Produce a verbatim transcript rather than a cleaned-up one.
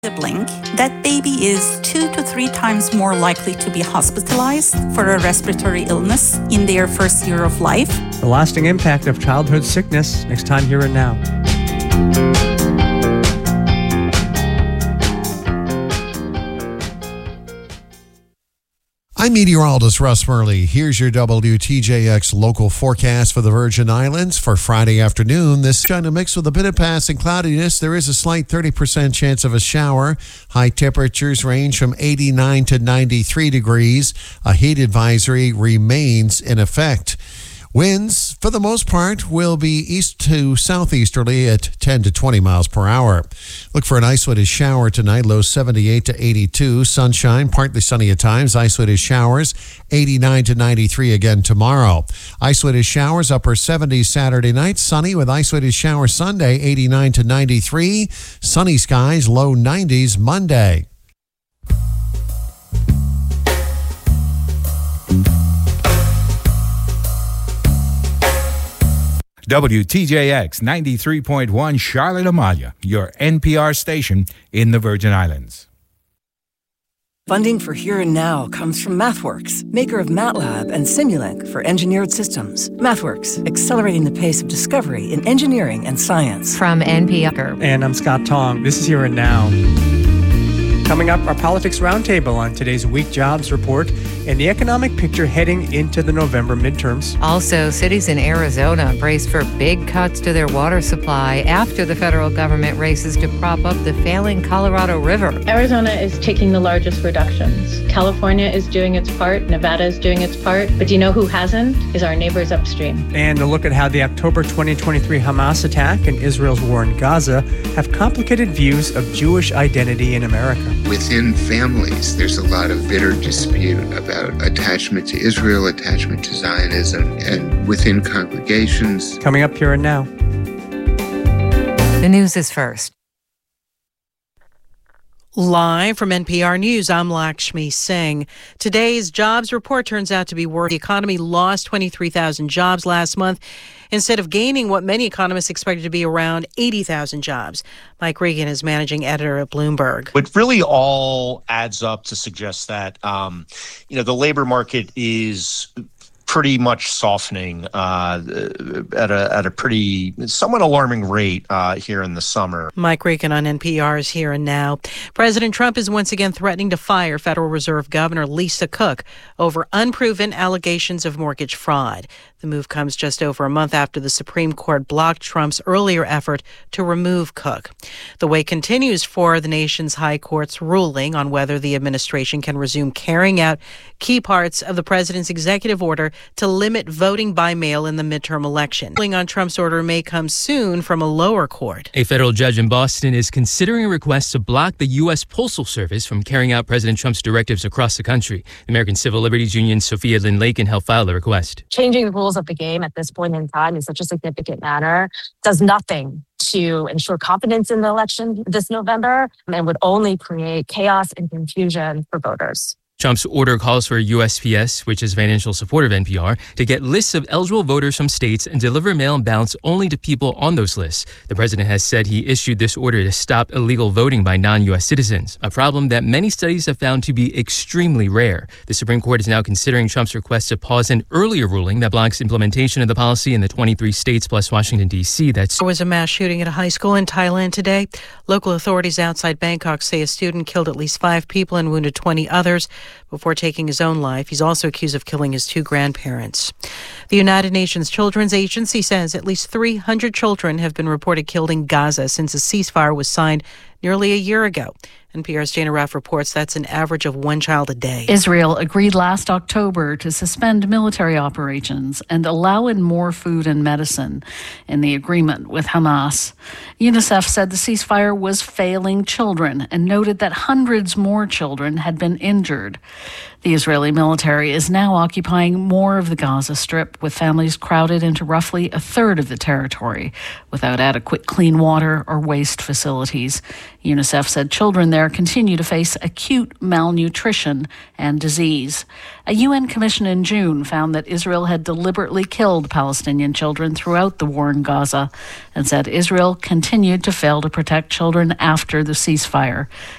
sibling, that baby is two to three times more likely to be hospitalized for a respiratory illness in their first year of life. The lasting impact of childhood sickness, next time Here and Now. I'm meteorologist Russ Murley. Here's your W T J X local forecast for the Virgin Islands for Friday afternoon. This kind of mixed with a bit of passing cloudiness. There is a slight thirty percent chance of a shower. High temperatures range from eighty-nine to ninety-three degrees. A heat advisory remains in effect. Winds, for the most part, will be east to southeasterly at ten to twenty miles per hour. Look for an isolated shower tonight, low seventy-eight to eighty-two. Sunshine, partly sunny at times. Isolated showers, eighty-nine to ninety-three again tomorrow. Isolated showers, upper seventies Saturday night. Sunny with isolated showers Sunday, eighty-nine to ninety-three. Sunny skies, low nineties Monday. W T J X ninety-three point one Charlotte Amalia, your N P R station in the Virgin Islands. Funding for Here and Now comes from MathWorks, maker of MATLAB and Simulink for engineered systems. MathWorks, accelerating the pace of discovery in engineering and science. From N P R. And I'm Scott Tong. This is Here and Now. Coming up, our Politics Roundtable on today's weak jobs report and the economic picture heading into the November midterms. Also, cities in Arizona brace for big cuts to their water supply after the federal government races to prop up the failing Colorado River. Arizona is taking the largest reductions. California is doing its part. Nevada is doing its part. But do you know who hasn't? Is our neighbors upstream. And a look at how the October twenty twenty-three Hamas attack and Israel's war in Gaza have complicated views of Jewish identity in America. Within families, there's a lot of bitter dispute about attachment to Israel, attachment to Zionism, and within congregations. Coming up Here and Now. The news is first. Live from N P R News, I'm Lakshmi Singh. Today's jobs report turns out to be worse. The economy lost twenty-three thousand jobs last month instead of gaining what many economists expected to be around eighty thousand jobs. Mike Regan is managing editor at Bloomberg. It really all adds up to suggest that, um, you know, the labor market is pretty much softening uh, at a at a pretty somewhat alarming rate uh, here in the summer. Mike Regan on N P R's Here and Now. President Trump is once again threatening to fire Federal Reserve Governor Lisa Cook over unproven allegations of mortgage fraud. The move comes just over a month after the Supreme Court blocked Trump's earlier effort to remove Cook. The wait continues for the nation's high court's ruling on whether the administration can resume carrying out key parts of the president's executive order to limit voting by mail in the midterm election. Ruling on Trump's order may come soon from a lower court. A federal judge in Boston is considering a request to block the U S Postal Service from carrying out President Trump's directives across the country. The American Civil Liberties Union's Sophia Lynn Lakin helped file the request. Changing the rules of the game at this point in time in such a significant manner does nothing to ensure confidence in the election this November and would only create chaos and confusion for voters. Trump's order calls for U S P S, which is a financial supporter of N P R, to get lists of eligible voters from states and deliver mail-in ballots only to people on those lists. The president has said he issued this order to stop illegal voting by non-U S citizens, a problem that many studies have found to be extremely rare. The Supreme Court is now considering Trump's request to pause an earlier ruling that blocks implementation of the policy in the twenty-three states plus Washington, D C. That's There was a mass shooting at a high school in Thailand today. Local authorities outside Bangkok say a student killed at least five people and wounded twenty others before taking his own life. He's also accused of killing his two grandparents. The United Nations Children's Agency says at least three hundred children have been reported killed in Gaza since a ceasefire was signed nearly a year ago. N P R's Jana Raff reports that's an average of one child a day. Israel agreed last October to suspend military operations and allow in more food and medicine in the agreement with Hamas. UNICEF said the ceasefire was failing children and noted that hundreds more children had been injured. The Israeli military is now occupying more of the Gaza Strip, with families crowded into roughly a third of the territory without adequate clean water or waste facilities. UNICEF said children there continue to face acute malnutrition and disease. A U N commission in June found that Israel had deliberately killed Palestinian children throughout the war in Gaza and said Israel continued to fail to protect children after the ceasefire.